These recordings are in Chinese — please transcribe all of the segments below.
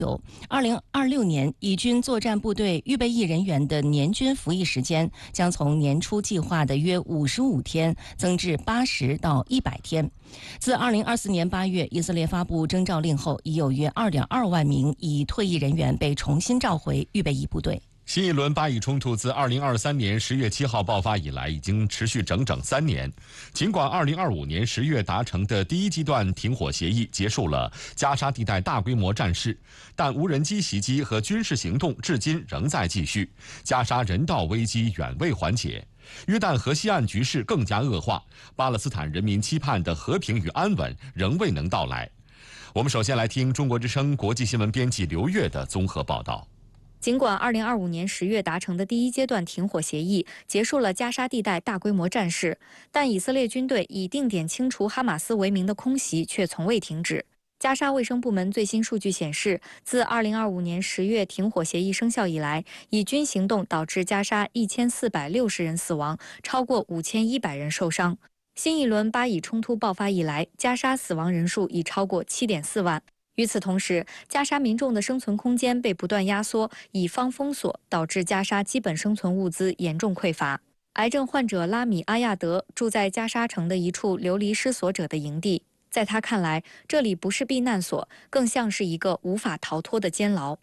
2026年，以军作战部队预备役人员的年均服役时间将从年初计划的约55天增至80到100天。自2024年8月以色列发布征召令后，已有约2.2万名已退役人员被重新召回预备役部队。 新一轮巴以冲突自2023年10月7号爆发以来，已经持续整整3年。尽管2025年10月达成的第一阶段停火协议结束了加沙地带大规模战事，但无人机袭击和军事行动至今仍在继续，加沙人道危机远未缓解。约旦河西岸局势更加恶化，巴勒斯坦人民期盼的和平与安稳仍未能到来。我们首先来听中国之声国际新闻编辑刘越的综合报道。 尽管2025年10月达成的第一阶段停火协议结束了加沙地带大规模战事，但以色列军队以定点清除哈马斯为名的空袭却从未停止。加沙卫生部门最新数据显示，自2025年10月停火协议生效以来，以军行动导致加沙1460人死亡，超过5100人受伤。新一轮巴以冲突爆发以来，加沙死亡人数已超过7.4万。与此同时，加沙民众的生存空间被不断压缩，以方封锁，导致加沙基本生存物资严重匮乏。癌症患者拉米阿亚德住在加沙城的一处流离失所者的营地，在他看来，这里不是避难所，更像是一个无法逃脱的监牢。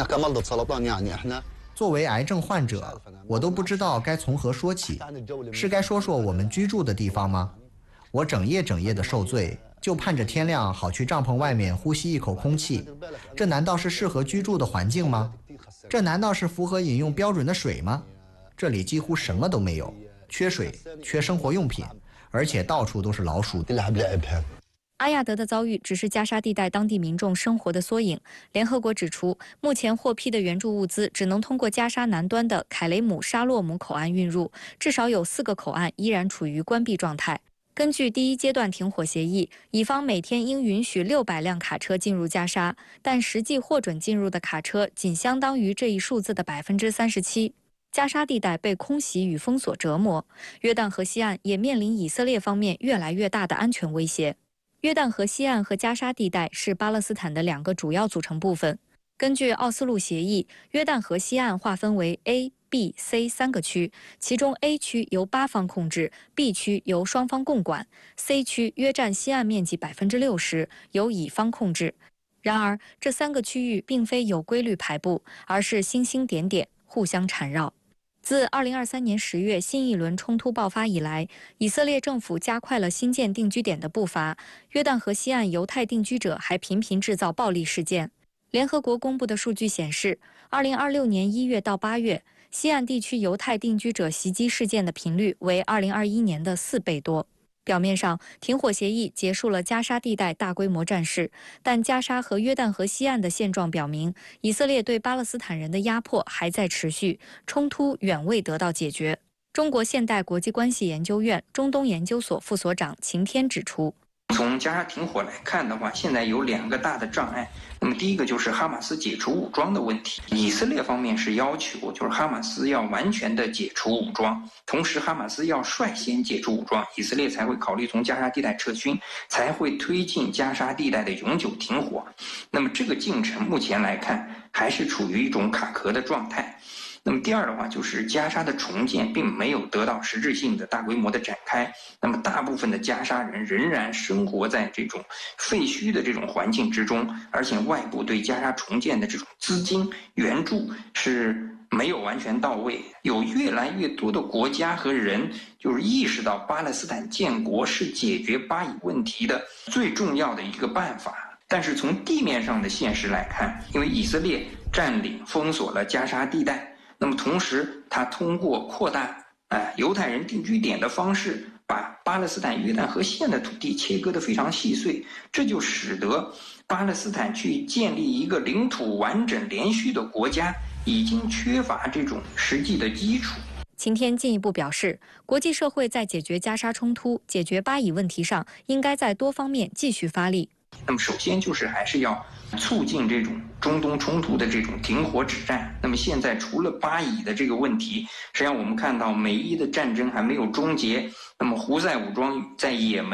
作为癌症患者，我都不知道该从何说起，是该说说我们居住的地方吗？我整夜的受罪，就盼着天亮好去帐篷外面呼吸一口空气，这难道是适合居住的环境吗？这难道是符合饮用标准的水吗？这里几乎什么都没有，缺水，缺生活用品，而且到处都是老鼠。 阿亚德的遭遇只是加沙地带当地民众生活的缩影。联合国指出，目前获批的援助物资只能通过加沙南端的凯雷姆沙洛姆口岸运入，至少有4个口岸依然处于关闭状态。根据第一阶段停火协议，以方每天应允许600辆卡车进入加沙，但实际获准进入的卡车仅相当于这一数字的37%。加沙地带被空袭与封锁折磨，约旦河西岸也面临以色列方面越来越大的安全威胁。约旦河西岸和加沙地带是巴勒斯坦的2个主要组成部分。根据奥斯陆协议，约旦河西岸划分为 A、B、C 3个区，其中 A 区由8方控制， B 区由双方共管， C 区约占西岸面积60%，由乙方控制。然而，这3个区域并非有规律排布，而是星星点点，互相缠绕。自2023年10月新一轮冲突爆发以来，以色列政府加快了新建定居点的步伐。约旦河西岸犹太定居者还频频制造暴力事件。联合国公布的数据显示，2026年1月到8月，西岸地区犹太定居者袭击事件的频率为2021年的4倍多。表面上，停火协议结束了加沙地带大规模战事，但加沙和约旦河西岸的现状表明，以色列对巴勒斯坦人的压迫还在持续，冲突远未得到解决。中国现代国际关系研究院中东研究所副所长秦天指出， 从加沙停火来看的话，现在有2个大的障碍。那么第一个就是哈马斯解除武装的问题，以色列方面是要求就是哈马斯要完全的解除武装，同时哈马斯要率先解除武装，以色列才会考虑从加沙地带撤军，才会推进加沙地带的永久停火。那么这个进程目前来看还是处于一种卡壳的状态。那么第二的话，就是加沙的重建并没有得到实质性的大规模的展开。那么大部分的加沙人仍然生活在这种废墟的这种环境之中，而且外部对加沙重建的这种资金援助是没有完全到位。有越来越多的国家和人就是意识到巴勒斯坦建国是解决巴以问题的最重要的一个办法。但是从地面上的现实来看，因为以色列占领封锁了加沙地带，那么同时他通过扩大犹太人定居点的方式，把巴勒斯坦约旦河西岸的土地切割得非常细碎，这就使得巴勒斯坦去建立一个领土完整连续的国家已经缺乏这种实际的基础。 秦天进一步表示，国际社会在解决加沙冲突、解决巴以问题上，应该在多方面继续发力。 那么首先就是还是要促进这种中东冲突的这种停火止战。那么现在除了巴以的这个问题，实际上我们看到美伊的战争还没有终结。那么胡塞武装在也门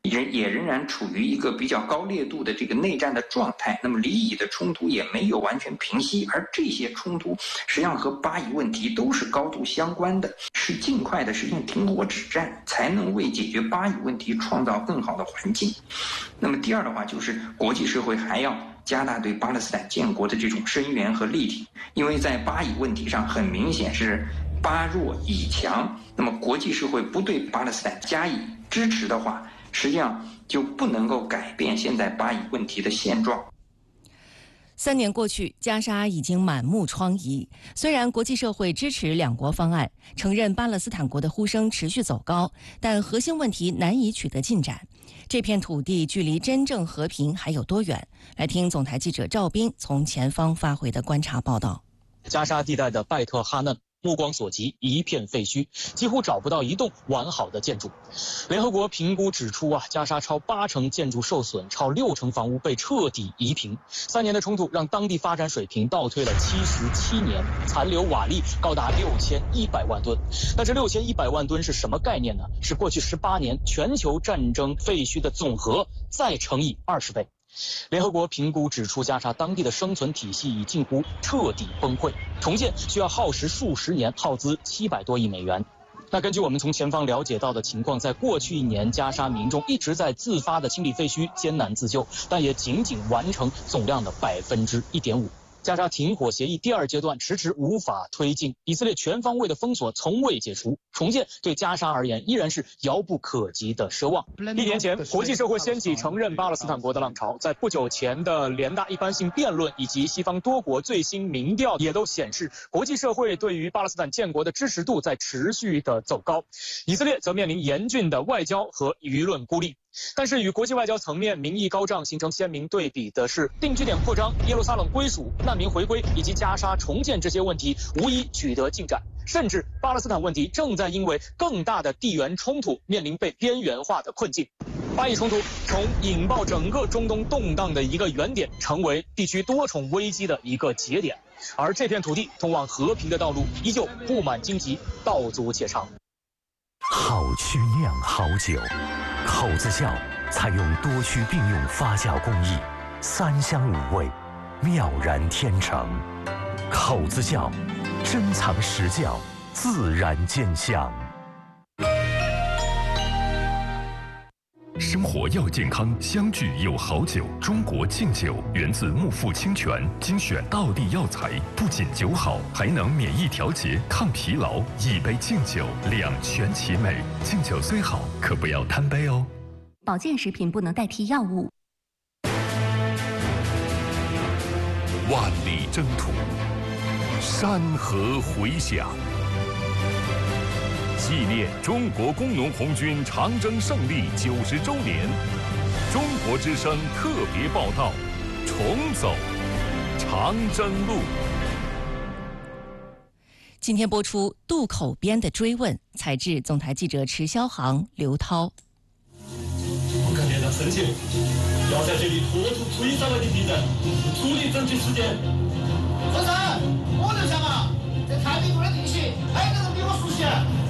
也仍然处于一个比较高烈度的这个内战的状态，那么黎以的冲突也没有完全平息，而这些冲突实际上和巴以问题都是高度相关的，是尽快的实现停火止战，才能为解决巴以问题创造更好的环境。那么第二的话，就是国际社会还要加大对巴勒斯坦建国的这种声援和力挺，因为在巴以问题上很明显是巴弱以强，那么国际社会不对巴勒斯坦加以支持的话，实际上就不能够改变现在巴以问题的现状。 3年过去，加沙已经满目疮痍。虽然国际社会支持两国方案，承认巴勒斯坦国的呼声持续走高，但核心问题难以取得进展。这片土地距离真正和平还有多远？来听总台记者赵斌从前方发回的观察报道。 加沙地带的拜特哈嫩，目光所及一片废墟，几乎找不到一栋完好的建筑。联合国评估指出加沙超80%建筑受损，超60%房屋被彻底夷平。3年的冲突让当地发展水平倒退了77年，残留瓦砾高达6100万吨。那这6100万吨是什么概念呢？是过去18年全球战争废墟的总和，再乘以20倍。联合国评估指出，加沙当地的生存体系已近乎彻底崩溃，重建需要耗时数十年，耗资700多亿美元。那根据我们从前方了解到的情况，在过去1年，加沙民众一直在自发的清理废墟，艰难自救，但也仅仅完成总量的1.5%。加沙停火协议第2阶段迟迟无法推进，以色列全方位的封锁从未解除，重建对加沙而言依然是遥不可及的奢望。1年前，国际社会掀起承认巴勒斯坦国的浪潮，在不久前的联大一般性辩论以及西方多国最新民调也都显示，国际社会对于巴勒斯坦建国的支持度在持续的走高。以色列则面临严峻的外交和舆论孤立。但是与国际外交层面民意高涨形成鲜明对比的是，定居点扩张、耶路撒冷归属、难民回归以及加沙重建这些问题无一取得进展，甚至巴勒斯坦问题正在因为更大的地缘冲突面临被边缘化的困境。巴以冲突从引爆整个中东动荡的一个原点，成为地区多重危机的一个节点，而这片土地通往和平的道路依旧布满荆棘，道阻且长。 好曲酿好酒，口子窖采用多区并用发酵工艺，3香5味，妙然天成。口子窖珍藏实窖，自然见香。 生活要健康，相聚有好酒。中国敬酒源自木富清泉，精选道地药材，不仅酒好，还能免疫调节、抗疲劳。一杯敬酒，两全其美。敬酒虽好，可不要贪杯哦。 保健食品不能代替药物。 万里征途，山河回响。纪念中国工农红军长征胜利90周年，中国之声特别报道：重走长征路。 今天播出渡口边的追问，采自总台记者池霄航、刘涛。 我感觉到深切，要在这里拖出推上来的敌人，处理争取时间。 先生，我留下嘛，这太平路的地形，还有人比我熟悉。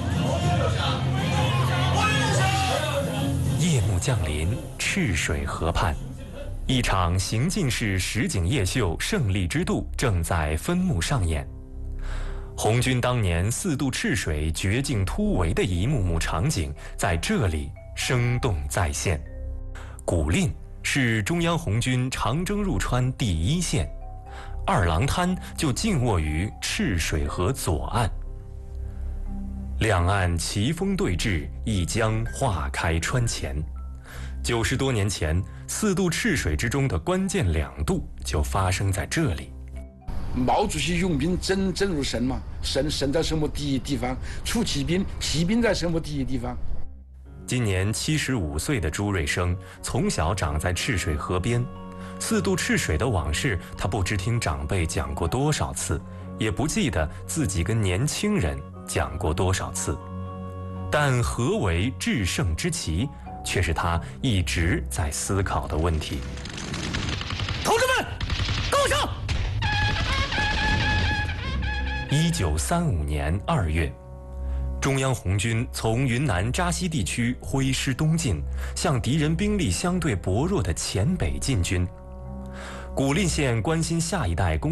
夜幕降临，赤水河畔，一场行进式实景夜秀《胜利之渡》正在分幕上演。红军当年4渡赤水绝境突围的一幕幕场景在这里生动再现。古蔺是中央红军长征入川第1线，二郎滩就静卧于赤水河左岸。两岸旗风对峙，一江划开川前。90多年前，4渡赤水之中的关键2渡就发生在这里。 毛主席用兵真如神嘛，神在什么第一地方？出骑兵，骑兵在什么第一地方？ 今年75岁的朱瑞生，从小长在赤水河边，4渡赤水的往事，他不知听长辈讲过多少次，也不记得自己跟年轻人讲过多少次，但何为制胜之旗，却是他一直在思考的问题。 同志们，跟我上 ！1935年2月， 中央红军从云南扎西地区挥师东进，向敌人兵力相对薄弱的黔北进军。古蔺县关心下一代